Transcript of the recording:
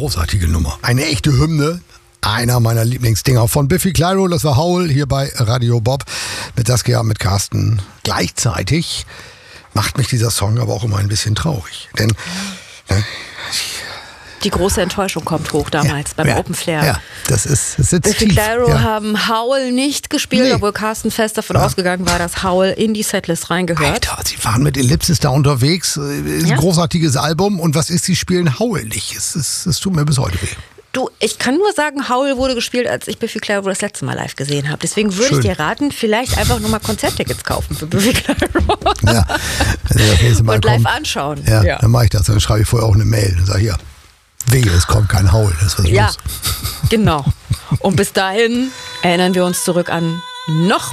großartige Nummer. Eine echte Hymne. Einer meiner Lieblingsdinger von Biffy Clyro, das war Howl hier bei Radio Bob mit Saskia, mit Carsten. Gleichzeitig macht mich dieser Song aber auch immer ein bisschen traurig. Denn die große Enttäuschung kommt hoch damals beim Open Flair. Ja, das sitzt Biffy tief. Clyro haben Howl nicht gespielt, obwohl Carsten fest davon ausgegangen war, dass Howl in die Setlist reingehört. Alter, sie waren mit Ellipsis da unterwegs. Ist ein großartiges Album. Und was ist, sie spielen Howl nicht. Es tut mir bis heute weh. Du, ich kann nur sagen, Howl wurde gespielt, als ich Biffy Clyro das letzte Mal live gesehen habe. Deswegen würde ich dir raten, vielleicht einfach nochmal Konzerttickets kaufen für Biffy Clyro. Ja. Und live anschauen. Ja, dann mache ich das. Dann schreibe ich vorher auch eine Mail und sage, hier, wehe, es kommt kein Howl. Das ist was los. Genau. Und bis dahin erinnern wir uns zurück an noch